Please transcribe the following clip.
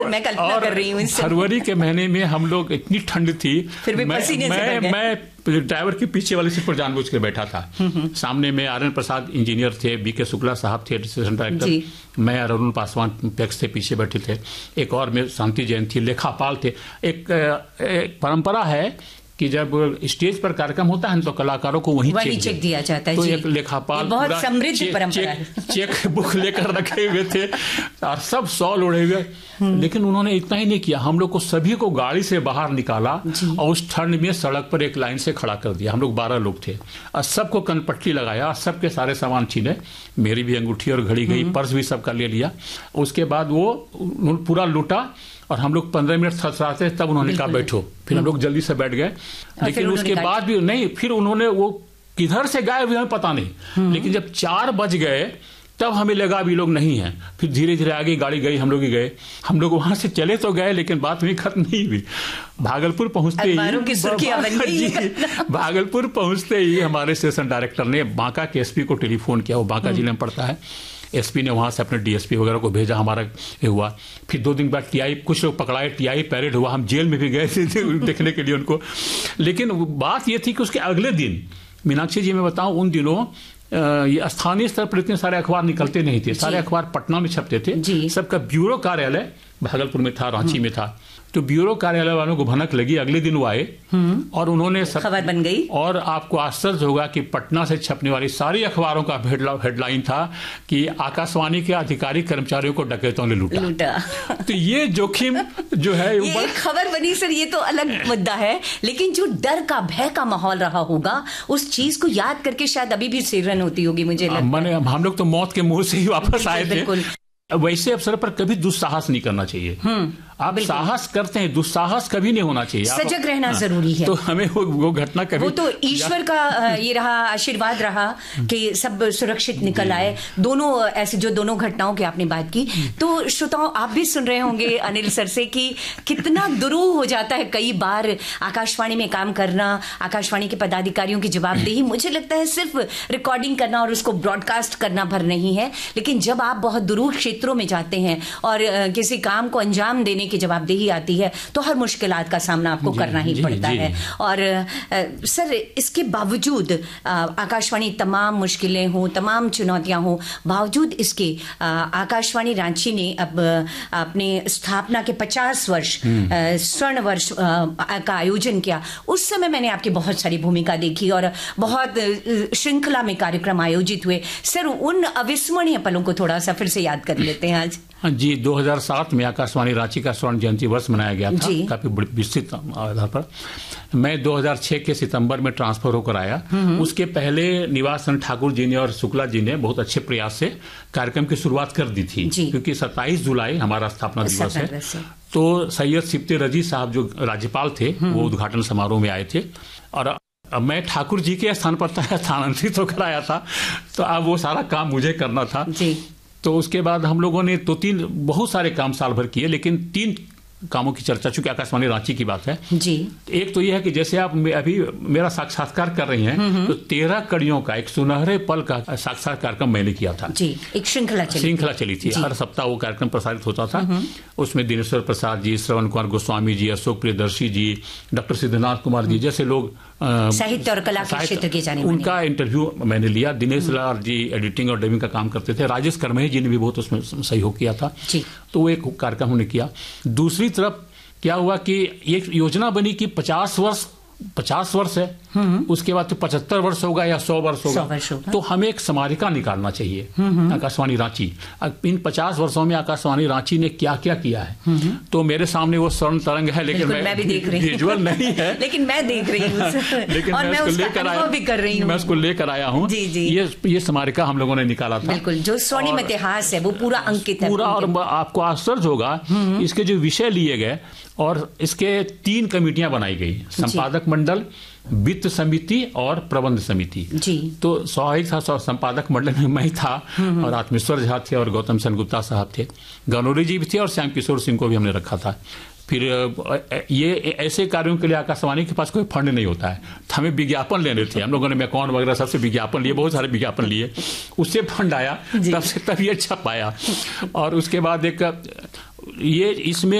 मैं कल्पना कर रही हूँ। फरवरी के महीने में हम लोग, इतनी ठंड थी, फिर भी पसीने से भर गए। मैं ड्राइवर के पीछे वाले सीट पर जानबूझ के बैठा था। सामने में आर्यन प्रसाद इंजीनियर थे, बीके शुक्ला साहब थे एडिशन डायरेक्टर, मैं और अरुण पासवान पैक्स थे पीछे बैठे थे, एक और में शांति जैन थी, लेखापाल थे। एक परंपरा है कि जब स्टेज पर कार्यक्रम होता है तो कलाकारों को वहीं चेक दिया जाता है। तो एक लेखापाल बहुत समृद्ध परंपरा है। चेक बुक लेकर रखे हुए थे और सब शॉल ओढ़े हुए। लेकिन उन्होंने इतना ही नहीं किया, हम लोग को सभी को गाड़ी से बाहर निकाला और उस ठंड में सड़क पर एक लाइन से खड़ा कर दिया। हम लोग 12 लोग थे और सबको कनपट्टी लगाया, सबके सारे सामान छीने, मेरी भी अंगूठी और घड़ी गई, पर्स भी सबका ले लिया। उसके बाद वो पूरा लूटा और हम लोग 15 मिनट थरथराते, तब उन्होंने कहा बैठो। फिर हम लोग जल्दी से बैठ गए। लेकिन उसके बाद भी नहीं, फिर उन्होंने वो किधर से गायब हुए हमें पता नहीं। लेकिन जब 4 बज गए तब हमें लगा अभी लोग नहीं है। फिर धीरे धीरे आगे गाड़ी गई, हम लोग ही गए। हम लोग वहां से चले तो गए, लेकिन बात वहीं खत्म नहीं हुई। भागलपुर पहुंचते ही भागलपुर पहुंचते ही हमारे स्टेशन डायरेक्टर ने बांका के एसपी को टेलीफोन किया, वो बांका जिले में पड़ता है। एसपी ने वहां से अपने डीएसपी वगैरह को भेजा, हमारा हुआ। फिर 2 दिन बाद टीआई, कुछ लोग पकड़ाए, टीआई पैरेड हुआ, हम जेल में भी गए थे देखने के लिए उनको। लेकिन बात ये थी कि उसके अगले दिन, मीनाक्षी जी मैं बताऊं, उन दिनों ये स्थानीय स्तर पर इतने सारे अखबार निकलते नहीं थे, सारे अखबार पटना में छपते थे। सबका ब्यूरो कार्यालय भागलपुर में था, रांची में था। तो ब्यूरो कार्यालय वालों को भनक लगी, अगले दिन वो आए और उन्होंने खबर बन गई। और आपको आश्चर्य होगा कि पटना से छपने वाली सारी अखबारों का हेडलाइन था कि आकाशवाणी के अधिकारी कर्मचारियों को डकैतों ने लूटा। तो ये जोखिम जो है ये खबर बनी सर, ये तो अलग मुद्दा है। लेकिन जो डर का, भय का माहौल रहा होगा, उस चीज को याद करके शायद अभी भी सिरन होती होगी, मुझे लगता है। हम लोग तो मौत के मुंह से ही वापस आए थे। वैसे अवसर पर कभी दुस्साहस नहीं करना चाहिए। आप साहस करते हैं, दुस्साहस कभी नहीं होना चाहिए। सजग रहना जरूरी है। तो हमें वो घटना कभी, वो तो ईश्वर का ये रहा, आशीर्वाद रहा कि सब सुरक्षित निकल आए। दोनों ऐसे जो दोनों घटनाओं की आपने बात की, तो श्रोताओं आप भी सुन रहे होंगे अनिल सर से कि कितना दुरूह हो जाता है कई बार आकाशवाणी में काम करना, आकाशवाणी के पदाधिकारियों की जवाबदेही मुझे लगता है सिर्फ रिकॉर्डिंग करना और उसको ब्रॉडकास्ट करना भर नहीं है। लेकिन जब आप बहुत दुरूह क्षेत्रों में जाते हैं और किसी काम को अंजाम देने की जवाबदेही आती है, तो हर मुश्किलात का सामना आपको करना ही पड़ता है। और सर, इसके बावजूद आकाशवाणी तमाम मुश्किलें हो, तमाम चुनौतियां हो, बावजूद इसके आकाशवाणी रांची ने अब अपने स्थापना के 50 वर्ष स्वर्ण वर्ष का आयोजन किया। उस समय मैंने आपकी बहुत सारी भूमिका देखी और बहुत श्रृंखला में कार्यक्रम आयोजित हुए। सर, उन अविस्मरणीय पलों को थोड़ा सा फिर से याद कर लेते हैं आज। जी, 2007 में आकाशवाणी रांची का स्वर्ण जयंती वर्ष मनाया गया था, काफी विस्तृत आधार पर। मैं 2006 के सितंबर में ट्रांसफर होकर आया। उसके पहले निवास चंद्र ठाकुर जी ने और शुक्ला जी ने बहुत अच्छे प्रयास से कार्यक्रम की शुरुआत कर दी थी, क्योंकि 27 जुलाई हमारा स्थापना दिवस है। तो सैयद सिप्ते रजी साहब जो राज्यपाल थे, वो उद्घाटन समारोह में आए थे और मैं ठाकुर जी के स्थान पर स्थानांतरित होकर आया था, तो अब वो सारा काम मुझे करना था। तो उसके बाद हम लोगों ने 2-3 बहुत सारे काम साल भर किए, लेकिन 3 कामों की चर्चा, चूंकि आकाशवाणी रांची की बात है जी। एक तो यह है कि जैसे आप अभी मेरा साक्षात्कार कर रही हैं, तो 13 कड़ियों का एक सुनहरे पल का साक्षात्कार कार्यक्रम मैंने किया था जी। एक श्रृंखला चली थी। हर सप्ताह वो कार्यक्रम प्रसारित होता था। उसमें दिनेश्वर प्रसाद जी, श्रवण कुमार गोस्वामी जी, अशोक प्रियदर्शी जी, डॉक्टर सिद्धनाथ कुमार जी जैसे लोग साहित्य और कला के क्षेत्र के जाने वाले, उनका इंटरव्यू मैंने लिया। दिनेश लाल जी एडिटिंग और डबिंग का काम करते थे। राजेश कर्मही जी ने भी बहुत उसमें सहयोग किया था। तो वो एक कार्यक्रम हमने किया। दूसरी तरफ क्या हुआ कि एक योजना बनी कि 50 वर्ष है, उसके बाद तो 75 वर्ष होगा या 100 वर्ष होगा, तो हमें एक स्मारिका निकालना चाहिए आकाशवाणी रांची। इन 50 वर्षों में आकाशवाणी रांची ने क्या क्या किया है। तो मेरे सामने वो स्वर्ण तरंग है, लेकिन मैं भी देख रही हूं, विजुअल नहीं है, लेकिन मैं देख रही हूं लेकिन और मैं उसका अनुभव भी कर रही हूं। मैं उसको लेकर आया हूं। ये स्मारिका हम लोगों ने निकाला था। बिल्कुल, जो स्वर्णिम इतिहास है वो पूरा अंकित है पूरा। और आपको आश्चर्य होगा, इसके जो विषय लिए गए और इसके 3 कमेटियां बनाई गई, संपादक मंडल, वित्त समिति और प्रबंध समिति जी। तो स्वाभाविक था, संपादक मंडल में मैं था और आत्मेश्वर झा थे और गौतम सेनगुप्ता साहब थे, गनौरी जी भी थे और श्याम किशोर सिंह को भी हमने रखा था। फिर ये ऐसे कार्यों के लिए आकाशवाणी के पास कोई फंड नहीं होता है, हमें विज्ञापन लेने थे। हम लोगों ने मैकॉन वगैरह सबसे विज्ञापन लिए, बहुत सारे विज्ञापन लिए, उससे फंड आया, तब ये छप आया। और उसके बाद एक ये इसमें